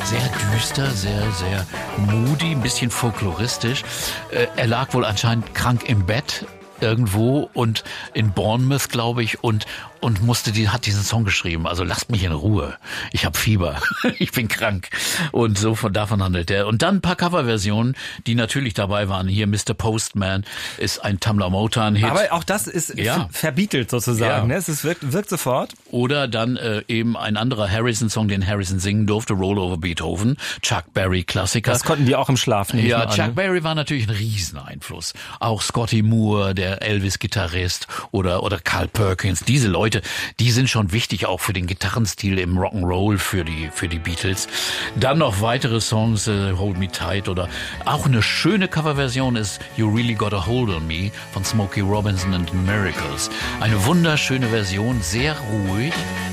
Sehr düster, sehr, sehr moody, ein bisschen folkloristisch. Er lag wohl anscheinend krank im Bett irgendwo und in Bournemouth, glaube ich, und hat diesen Song geschrieben. Also lasst mich in Ruhe. Ich habe Fieber. Ich bin krank. Und so davon handelt er. Und dann ein paar Coverversionen, die natürlich dabei waren. Hier Mr. Postman ist ein Tamla Motown-Hit. Aber auch das ist verbietelt sozusagen. Ja. Ne? Es wirkt sofort. Oder dann eben ein anderer Harrison-Song, den Harrison singen durfte, Roll Over Beethoven, Chuck Berry-Klassiker. Das konnten die auch im Schlaf nehmen. Ja, Chuck Berry war natürlich ein Rieseneinfluss. Auch Scotty Moore, der Elvis-Gitarrist oder Carl Perkins. Diese Leute, die sind schon wichtig auch für den Gitarrenstil im Rock'n'Roll für die Beatles. Dann noch weitere Songs, Hold Me Tight oder auch eine schöne Coverversion ist You Really Got a Hold on Me von Smokey Robinson and the Miracles. Eine wunderschöne Version, sehr ruhig.